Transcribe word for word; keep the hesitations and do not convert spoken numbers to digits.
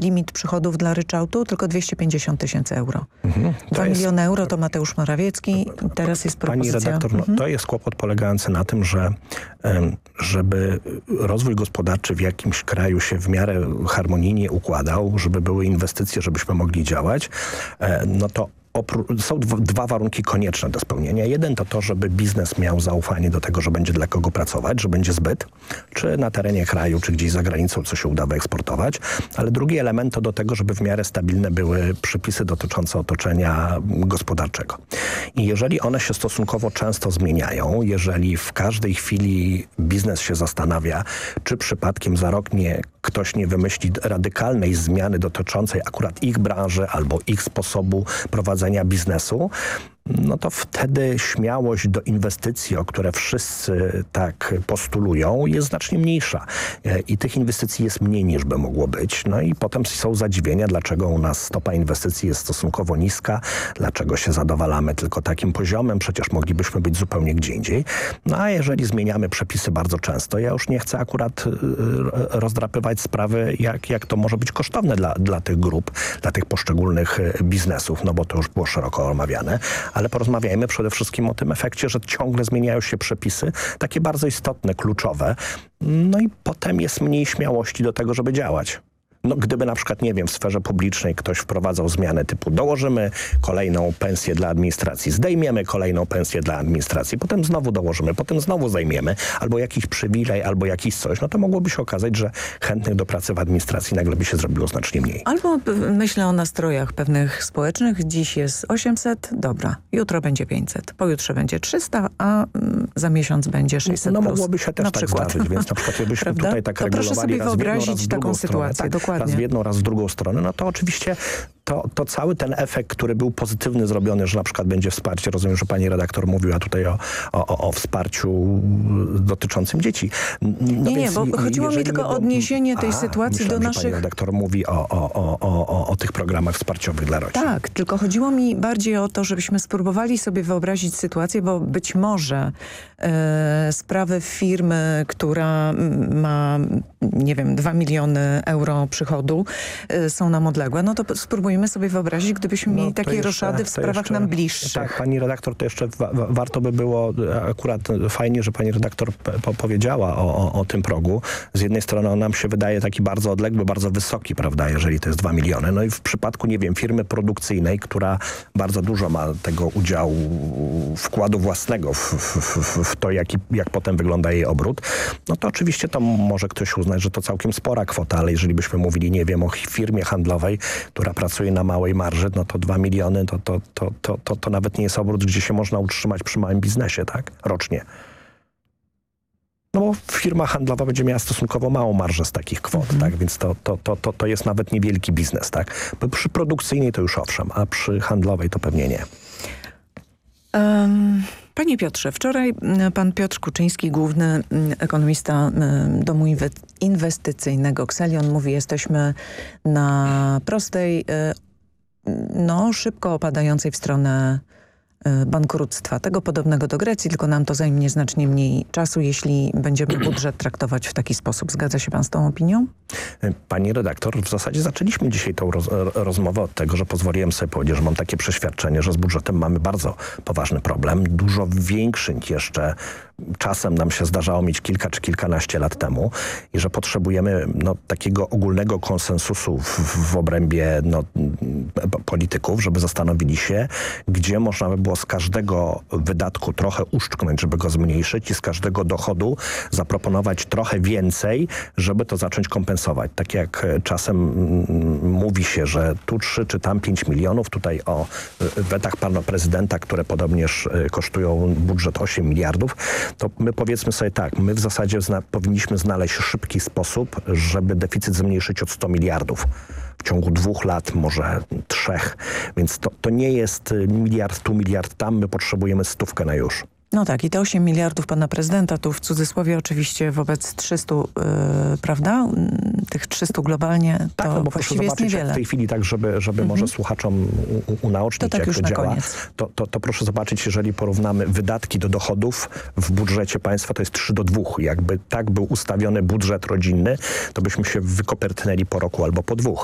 limit przychodów dla ryczałtu, tylko dwieście pięćdziesiąt tysięcy euro. Mhm. Dwa jest... miliony euro to Mateusz Morawiecki. Teraz jest propozycja. Pani redaktor, no, mhm. to jest kłopot polegający na tym, że żeby rozwój gospodarczy w jakimś kraju się w miarę harmonijnie układał, żeby były inwestycje, żebyśmy mogli działać, no to są dwa warunki konieczne do spełnienia. Jeden to to, żeby biznes miał zaufanie do tego, że będzie dla kogo pracować, że będzie zbyt, czy na terenie kraju, czy gdzieś za granicą, co się uda wyeksportować. Ale drugi element to do tego, żeby w miarę stabilne były przepisy dotyczące otoczenia gospodarczego. I jeżeli one się stosunkowo często zmieniają, jeżeli w każdej chwili biznes się zastanawia, czy przypadkiem za rok nie ktoś nie wymyśli radykalnej zmiany dotyczącej akurat ich branży albo ich sposobu prowadzenia biznesu, no to wtedy śmiałość do inwestycji, o które wszyscy tak postulują, jest znacznie mniejsza. I tych inwestycji jest mniej niż by mogło być. No i potem są zadziwienia, dlaczego u nas stopa inwestycji jest stosunkowo niska, dlaczego się zadowalamy tylko takim poziomem, przecież moglibyśmy być zupełnie gdzie indziej. No a jeżeli zmieniamy przepisy bardzo często, ja już nie chcę akurat rozdrapywać sprawy, jak, jak to może być kosztowne dla, dla tych grup, dla tych poszczególnych biznesów, no bo to już było szeroko omawiane. Ale porozmawiajmy przede wszystkim o tym efekcie, że ciągle zmieniają się przepisy, takie bardzo istotne, kluczowe. No i potem jest mniej śmiałości do tego, żeby działać. No, gdyby na przykład, nie wiem, w sferze publicznej ktoś wprowadzał zmiany typu dołożymy kolejną pensję dla administracji, zdejmiemy kolejną pensję dla administracji, potem znowu dołożymy, potem znowu zdejmiemy, albo jakiś przywilej, albo jakiś coś, no to mogłoby się okazać, że chętnych do pracy w administracji nagle by się zrobiło znacznie mniej. Albo myślę o nastrojach pewnych społecznych. Dziś jest osiemset, dobra, jutro będzie pięćset, pojutrze będzie trzysta, a mm, za miesiąc będzie sześćset No plus, mogłoby się też na tak przykład. zdarzyć, więc na przykład jakbyśmy tutaj tak to regulowali proszę sobie raz w jedną, wyobrazić raz w taką drugą sytuację, stronę, tak, dokładnie. raz w jedną, raz w drugą stronę, no to oczywiście to, to cały ten efekt, który był pozytywny zrobiony, że na przykład będzie wsparcie, rozumiem, że pani redaktor mówiła tutaj o, o, o wsparciu dotyczącym dzieci. No nie, nie, bo chodziło mi tylko o odniesienie tej A, sytuacji myślałem, do że naszych... pani redaktor mówi o, o, o, o, o, o tych programach wsparciowych dla rodzin. Tak, tylko chodziło mi bardziej o to, żebyśmy spróbowali sobie wyobrazić sytuację, bo być może e, sprawy firmy, która ma, nie wiem, dwa miliony euro przychodu, e, są nam odległe, no to spróbujmy sobie wyobrazić, gdybyśmy No, mieli takie jeszcze, roszady w sprawach jeszcze, nam bliższych. Tak, pani redaktor, to jeszcze wa warto by było, akurat fajnie, że pani redaktor po powiedziała o, o, o tym progu. Z jednej strony on nam się wydaje taki bardzo odległy, bardzo wysoki, prawda, jeżeli to jest dwa miliony. No i w przypadku, nie wiem, firmy produkcyjnej, która bardzo dużo ma tego udziału, wkładu własnego w, w, w to, jak, jak potem wygląda jej obrót, no to oczywiście to może ktoś uznać, że to całkiem spora kwota, ale jeżeli byśmy mówili, nie wiem, o firmie handlowej, która pracuje na małej marży, no to dwa miliony, to, to, to, to, to, to nawet nie jest obrót, gdzie się można utrzymać przy małym biznesie, tak? Rocznie. No bo firma handlowa będzie miała stosunkowo małą marżę z takich kwot, mhm. tak? Więc to, to, to, to, to jest nawet niewielki biznes, tak? Bo przy produkcyjnej to już owszem, a przy handlowej to pewnie nie. Um, Panie Piotrze, wczoraj pan Piotr Kuczyński, główny ekonomista domu inwestycyjnego Xelion, mówi, jesteśmy na prostej, no szybko opadającej w stronę bankructwa. Tego podobnego do Grecji, tylko nam to zajmie znacznie mniej czasu, jeśli będziemy budżet traktować w taki sposób. Zgadza się pan z tą opinią? Pani redaktor, w zasadzie zaczęliśmy dzisiaj tą roz rozmowę od tego, że pozwoliłem sobie powiedzieć, że mam takie przeświadczenie, że z budżetem mamy bardzo poważny problem. Dużo większy niż jeszcze czasem nam się zdarzało mieć kilka czy kilkanaście lat temu i że potrzebujemy no, takiego ogólnego konsensusu w, w obrębie no, polityków, żeby zastanowili się, gdzie można by było z każdego wydatku trochę uszczknąć, żeby go zmniejszyć i z każdego dochodu zaproponować trochę więcej, żeby to zacząć kompensować. Tak jak czasem mówi się, że tu trzy czy tam pięć milionów, tutaj o wetach pana prezydenta, które podobnież kosztują budżet osiem miliardów, to my powiedzmy sobie tak, my w zasadzie zna powinniśmy znaleźć szybki sposób, żeby deficyt zmniejszyć od stu miliardów. W ciągu dwóch lat, może trzech. Więc to, to nie jest miliard tu, miliard tam. My potrzebujemy stówkę na już. No tak, i te osiem miliardów pana prezydenta, tu w cudzysłowie oczywiście wobec trzystu, yy, prawda? Tych trzystu globalnie, to tak, no bo właściwie proszę jest zobaczyć, niewiele. Jak w tej chwili tak, żeby, żeby mm -hmm. może słuchaczom u, unaocznić, to tak jak już to działa, to, to, to proszę zobaczyć, jeżeli porównamy wydatki do dochodów w budżecie państwa, to jest trzy do dwóch. Jakby tak był ustawiony budżet rodzinny, to byśmy się wykopertnęli po roku albo po dwóch.